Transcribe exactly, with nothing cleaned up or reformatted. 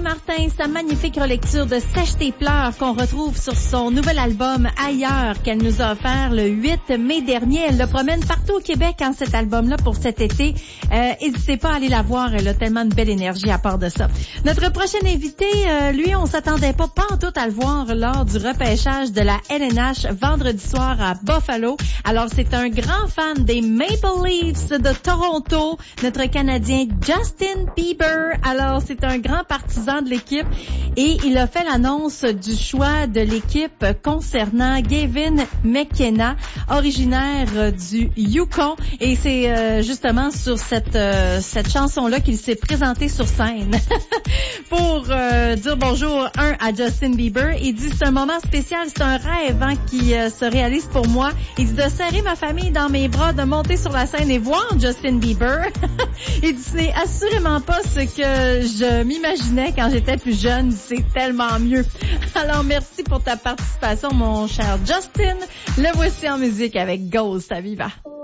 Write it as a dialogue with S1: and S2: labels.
S1: Martin, sa magnifique relecture de Sèche tes pleurs qu'on retrouve sur son nouvel album Ailleurs qu'elle nous a offert le huit mai dernier. Elle le promène partout au Québec en cet album-là pour cet été. Euh, n'hésitez pas à aller la voir, elle a tellement de belle énergie à part de ça. Notre prochain invité, euh, lui, on s'attendait pas pas en tout à le voir lors du repêchage de la L N H vendredi soir à Buffalo. Alors c'est un grand fan des Maple Leafs de Toronto, notre Canadien Justin Bieber. Alors c'est un grand partisan de l'équipe et il a fait l'annonce du choix de l'équipe concernant Gavin McKenna, originaire du Yukon, et c'est euh, justement sur cette euh, cette chanson-là qu'il s'est présenté sur scène pour euh, dire bonjour un à Justin Bieber. Il dit c'est un moment spécial, c'est un rêve hein, qui euh, se réalise pour moi. Il dit de serrer ma famille dans mes bras, de monter sur la scène et voir Justin Bieber. Il dit c'est assurément pas ce que je m'imaginais quand j'étais plus jeune, c'est tellement mieux. Alors merci pour ta participation mon cher Justin. Le voici en musique avec Ghost à Viva.